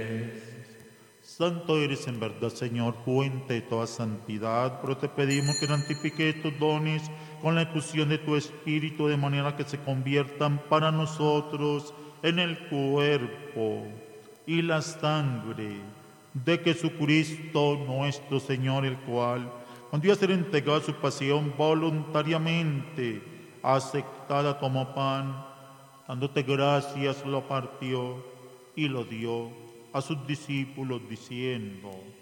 Santo eres en verdad, Señor, fuente de toda santidad, pero te pedimos que santifiques tus dones con la efusión de tu Espíritu, de manera que se conviertan para nosotros en el cuerpo y la sangre de Jesucristo nuestro Señor, el cual, cuando iba a ser entregado a su pasión voluntariamente, aceptada como pan, dándote gracias, lo partió y lo dio a sus discípulos, diciendo: